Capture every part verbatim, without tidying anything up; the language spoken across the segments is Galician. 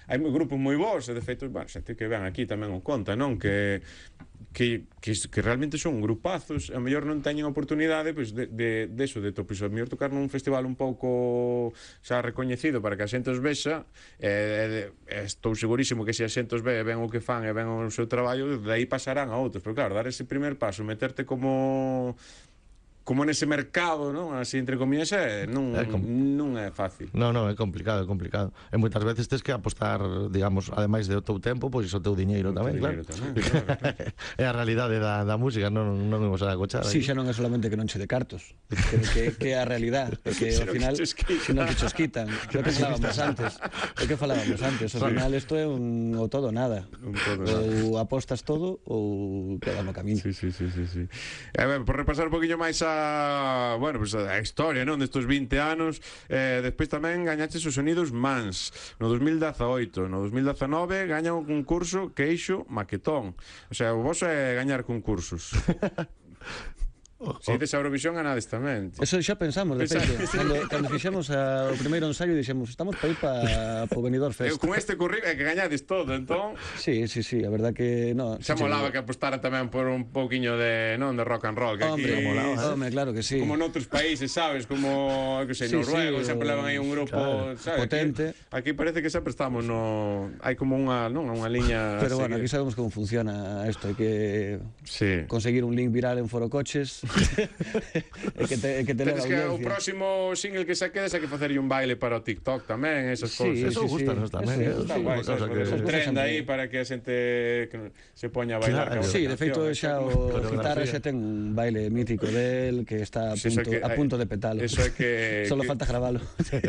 hai grupos moi bons, e de feito, bueno, xente que ven aquí tamén o conta, non? Que que, que, que realmente son grupazos, a mellor non teñen oportunidade pois, de, de, de eso, de to, pois, a mellor tocar nun festival un pouco xa recoñecido para que a xente os vexa, e, e, estou segurísimo que se a xente os ve, ven o que fan e ven o seu traballo, de aí pasarán a outros, pero claro, dar ese primer paso, meterte como como nese mercado, non? Así entre comillas, é, non, é non é fácil. Non, non, é complicado, é complicado. E moitas veces tens que apostar, digamos, ademais do teu tempo, pois o teu diñeiro tamén, claro. Tamén, claro, claro. É a realidade da, da música, non, non imos a cochar. Si, sí, xa non é solamente que non che de cartos, que, que, que é a realidade, porque ao final, se non que chos quitan, é o que falábamos antes, é o que falábamos antes, ao final isto é un o todo nada, un todo ou nada. Apostas todo ou queda no camino. Sí, sí, sí, sí, sí. A ver, por repasar un poquinho máis a bueno, pues a historia, non, destos vinte anos, eh, despois tamén gañaches os Sonidos Mans no dos mil dezaoito, no dos mil dezanove gaña un concurso Queixo Maquetón, o sea, o vos é gañar concursos. Se dices a Eurovisión ganades tamén. Eso xa pensamos, de feito. Cando, cando fixemos a, o primeiro ensaio dixemos, estamos para ir para o Benidorm Fest. Con este currículo é que gañades todo, entón. Sí, sí, sí, a verdad que no. Xa molaba que apostara tamén por un pouquiño de, non, de rock and roll, que hombre, aquí molaba, ¿eh? Hombre, claro que sí. Como noutros países, sabes, como, que sei, sí, Noruego, sí, sempre levan aí un grupo, claro, sabes, potente. Aquí, aquí parece que sempre estamos no, hai como unha, non, unha liña. Pero bueno, aquí sabemos como funciona isto, hai que sí. conseguir un link viral en Forocoches. É que te, é que te leva que o próximo single que saquedes hai que facerlle un baile para o TikTok tamén, esas sí, cousas. Eso sí, gusta-nos sí, tamén. Eso, está sí, guai, sí, sabes, sí, un trend aí para que a xente se poña a bailar. Claro, sí, de feito xa o Guitarra xa ten un baile mítico del que está a punto, sí, que, a punto de petalo. Eso é que solo que, falta gravalo.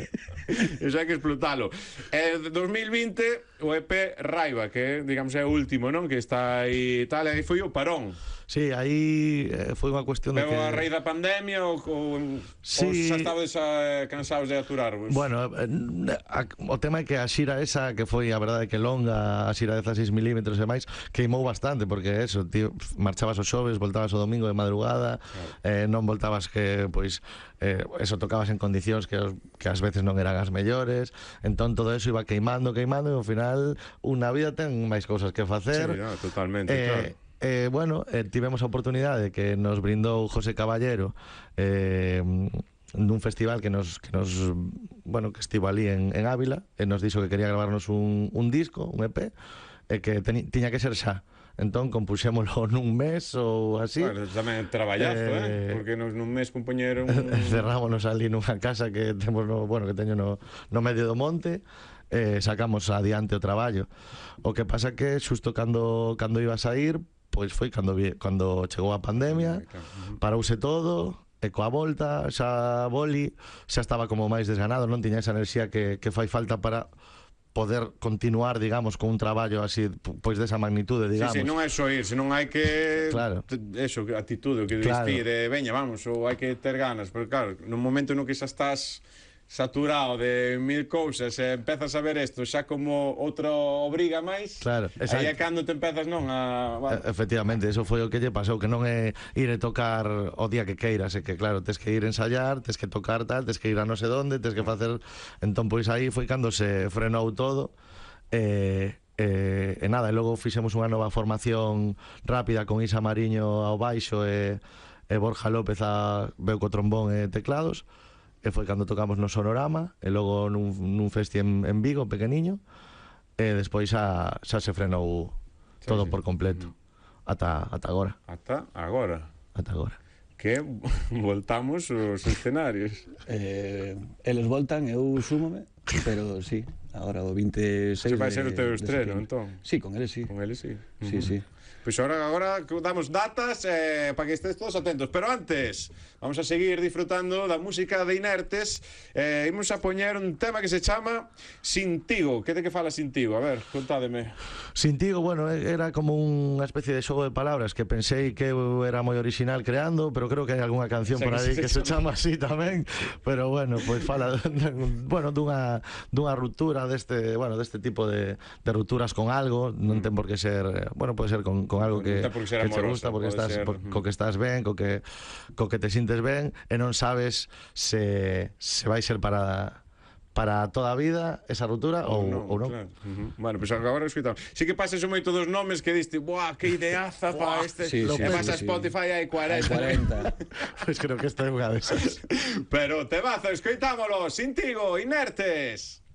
Eso hai que explotalo. Eh, dos mil vinte o E P Raiva, que digamos é o último, non? Que está aí tal, aí foi o parón. Sí, aí eh, foi unha cuestión de que... Pero a raíz da pandemia ou, ou, sí. ou xa estabades eh, cansados de aturar? Pues? Bueno, eh, a, o tema é que a xira esa, que foi a verdade que longa, a xira de dezasseis milímetros e máis, queimou bastante, porque eso, tío, marchabas os xoves, voltabas o domingo de madrugada, claro. eh, non voltabas que, pois, eh, eso, tocabas en condicións que, os, que ás veces non eran as mellores, entón todo eso iba queimando, queimando, e ao final unha vida ten máis cousas que facer. Sí, no, totalmente, eh, claro. Eh, bueno, eh, tivemos a oportunidade que nos brindou José Caballero eh, dun festival que nos, que nos bueno, que estivo ali en, en Ávila, e nos dixo que quería gravarnos un, un disco, un E P, e que teni, tiña que ser xa. Entón compuxémolo nun mes ou así. Bueno, tamén traballazo, eh, eh porque nos nun mes compoñeron un... cerrámonos ali nunha casa que temos no, bueno, que teño no, no medio do monte. Eh, sacamos adiante o traballo. O que pasa que xusto cando cando iba a sair, pois foi cando vi, cando chegou a pandemia, parouse todo, e coa volta xa boli, xa estaba como máis desganado, non tiña esa enerxía que, que fai falta para poder continuar, digamos, con un traballo así, pois desa magnitude, digamos. Sí, sí, non é só ir, senón hai que... Claro. Eso, actitude, o que claro. Diste, de veña, vamos, ou hai que ter ganas, porque claro, no momento no que xa estás saturado de mil cousas e empezas a ver isto xa como outra obriga máis, claro, aí é cando te empezas, non, a... Bueno. Efectivamente, eso foi o que lle pasou, que non é ir e tocar o día que queiras, é que claro, tes que ir a ensayar, tes que tocar tal, tes que ir a non sei onde, tes que facer... Entón, pois aí foi cando se frenou todo, e... E, e nada, e logo fixemos unha nova formación rápida con Isa Mariño ao baixo e, e Borja López a veu co trombón e teclados, e foi cando tocamos no Sonorama, e logo nun, nun festi en, en Vigo, pequeniño, e despois xa, xa se frenou todo sí, sí. por completo, ata, ata agora. Ata agora? Ata agora. Que voltamos os escenarios. Eh, eles voltan, eu súmome, pero sí, agora o veintiséis se vai ser o teu de, estreno, de entón? Sí, con eles sí. Con eles sí. Sí, uh-huh. sí. Pois pues ahora, agora damos datas eh, para que estés todos atentos. Pero antes, vamos a seguir disfrutando da música de Inertes. eh, Imos a poñer un tema que se chama Sintigo. Que de que fala Sintigo? A ver, contádeme. Sintigo, bueno, era como unha especie de xogo de palabras que pensei que eu era moi original creando, pero creo que hai algunha canción o sea, por aí que, que se, se chama así tamén. Pero bueno, pois pues fala bueno, dunha, dunha ruptura deste, bueno, deste tipo de, de rupturas con algo. Non ten por que ser, bueno, pode ser con con algo que, que te gusta, porque estás ser... por, co que estás ben, co que, co que te sintes ben, e non sabes se, se vai ser para para toda a vida esa ruptura ou non, ou non. claro. Uh -huh. Bueno, pois pues agora escoitamos. Si que pasa eso moito dos nomes que diste, buah, que ideaza pa este. Sí, Lo sí, que vas sí, a sí. Spotify hai cuarenta. cuarenta. Pois creo que esta é unha desas. Pero te vas, escoitámolo, Sintigo, Inertes.